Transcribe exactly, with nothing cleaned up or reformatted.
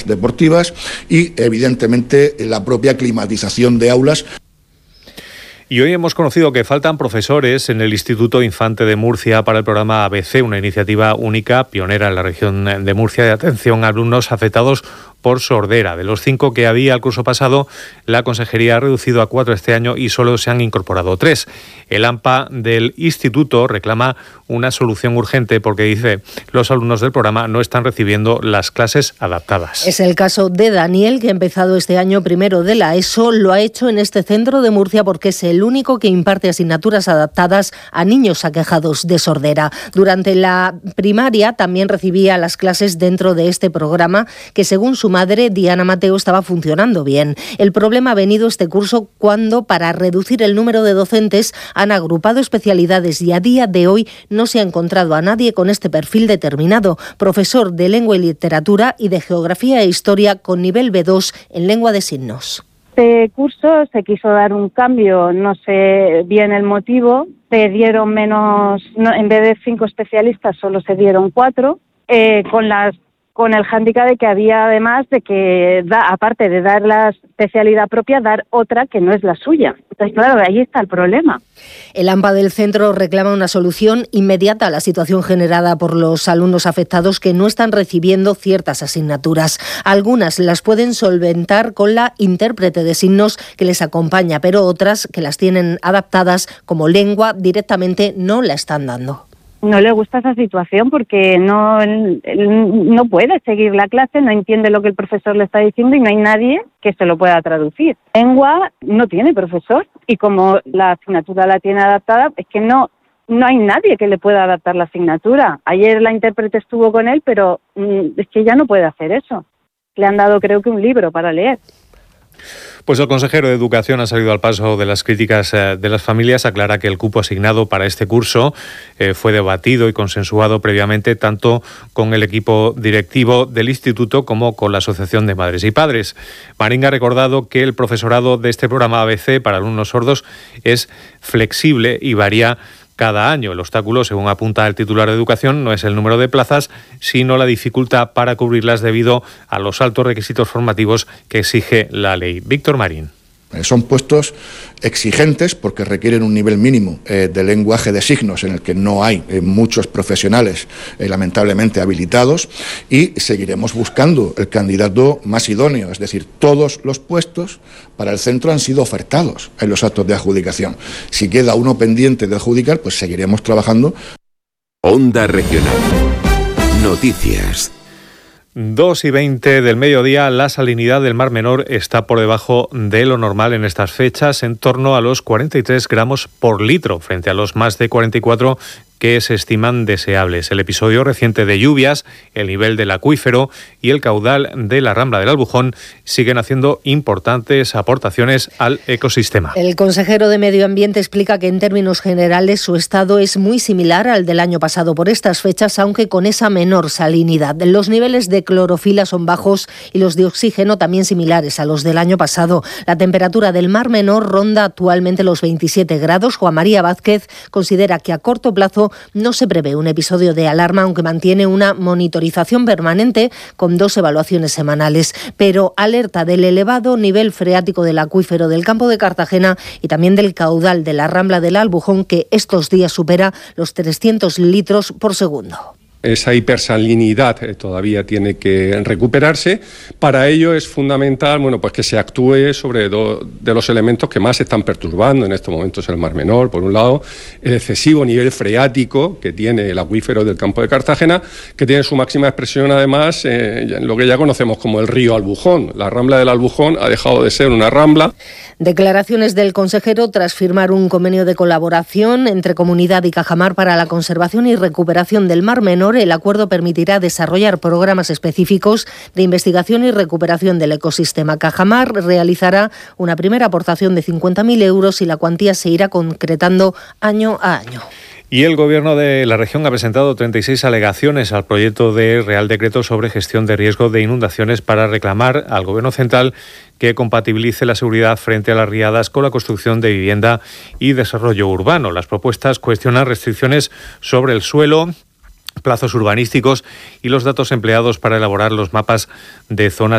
deportivas y, evidentemente, la propia climatización de aulas. Y hoy hemos conocido que faltan profesores en el Instituto Infante de Murcia para el programa A B C, una iniciativa única, pionera en la región de Murcia, de atención a alumnos afectados por sordera. De los cinco que había el curso pasado, la consejería ha reducido a cuatro este año y solo se han incorporado tres. El AMPA del instituto reclama una solución urgente porque dice los alumnos del programa no están recibiendo las clases adaptadas. Es el caso de Daniel, que ha empezado este año primero de la ESO. Lo ha hecho en este centro de Murcia porque es el único que imparte asignaturas adaptadas a niños aquejados de sordera. Durante la primaria también recibía las clases dentro de este programa que, según su madre, Diana Mateo, estaba funcionando bien. El problema ha venido este curso cuando, para reducir el número de docentes, han agrupado especialidades y a día de hoy no se ha encontrado a nadie con este perfil determinado. Profesor de Lengua y Literatura y de Geografía e Historia con nivel B dos en Lengua de Signos. Este curso se quiso dar un cambio, no sé bien el motivo, se dieron menos, no, en vez de cinco especialistas solo se dieron cuatro, eh, con las con el hándicap de que había, además de que, da, aparte de dar la especialidad propia, dar otra que no es la suya. Entonces, claro, ahí está el problema. El AMPA del centro reclama una solución inmediata a la situación generada por los alumnos afectados que no están recibiendo ciertas asignaturas. Algunas las pueden solventar con la intérprete de signos que les acompaña, pero otras que las tienen adaptadas como lengua directamente no la están dando. No le gusta esa situación porque no, no puede seguir la clase, no entiende lo que el profesor le está diciendo y no hay nadie que se lo pueda traducir. Lengua no tiene profesor y como la asignatura la tiene adaptada, es que no, no hay nadie que le pueda adaptar la asignatura. Ayer la intérprete estuvo con él, pero mm, es que ya no puede hacer eso. Le han dado, creo que, un libro para leer. Pues el consejero de Educación ha salido al paso de las críticas eh, de las familias, aclara que el cupo asignado para este curso eh, fue debatido y consensuado previamente tanto con el equipo directivo del instituto como con la Asociación de Madres y Padres. Marín ha recordado que el profesorado de este programa A B C para alumnos sordos es flexible y varía cada año. El obstáculo, según apunta el titular de Educación, no es el número de plazas, sino la dificultad para cubrirlas debido a los altos requisitos formativos que exige la ley. Víctor Marín. Son puestos exigentes porque requieren un nivel mínimo eh, de lenguaje de signos en el que no hay eh, muchos profesionales eh, lamentablemente habilitados y seguiremos buscando el candidato más idóneo, es decir, todos los puestos para el centro han sido ofertados en los actos de adjudicación. Si queda uno pendiente de adjudicar, pues seguiremos trabajando. Onda Regional. Noticias. dos y veinte del mediodía, la salinidad del Mar Menor está por debajo de lo normal en estas fechas, en torno a los cuarenta y tres gramos por litro, frente a los más de cuarenta y cuatro que se estiman deseables. El episodio reciente de lluvias, el nivel del acuífero y el caudal de la Rambla del Albujón siguen haciendo importantes aportaciones al ecosistema. El consejero de Medio Ambiente explica que en términos generales su estado es muy similar al del año pasado por estas fechas, aunque con esa menor salinidad. Los niveles de clorofila son bajos y los de oxígeno también similares a los del año pasado. La temperatura del Mar Menor ronda actualmente los veintisiete grados. Juan María Vázquez considera que a corto plazo no se prevé un episodio de alarma, aunque mantiene una monitorización permanente con dos evaluaciones semanales, pero alerta del elevado nivel freático del acuífero del Campo de Cartagena y también del caudal de la Rambla del Albujón, que estos días supera los trescientos litros por segundo. Esa hipersalinidad eh, todavía tiene que recuperarse. Para ello es fundamental, bueno, pues que se actúe sobre dos de los elementos que más se están perturbando en estos momentos en el Mar Menor. Por un lado, el excesivo nivel freático que tiene el acuífero del Campo de Cartagena, que tiene su máxima expresión además eh, en lo que ya conocemos como el río Albujón. La Rambla del Albujón ha dejado de ser una rambla. Declaraciones del consejero tras firmar un convenio de colaboración entre Comunidad y Cajamar para la conservación y recuperación del Mar Menor. El acuerdo permitirá desarrollar programas específicos de investigación y recuperación del ecosistema. Cajamar realizará una primera aportación de cincuenta mil euros y la cuantía se irá concretando año a año. Y el Gobierno de la región ha presentado treinta y seis alegaciones al proyecto de Real Decreto sobre gestión de riesgo de inundaciones para reclamar al Gobierno central que compatibilice la seguridad frente a las riadas con la construcción de vivienda y desarrollo urbano. Las propuestas cuestionan restricciones sobre el suelo, plazos urbanísticos y los datos empleados para elaborar los mapas de zonas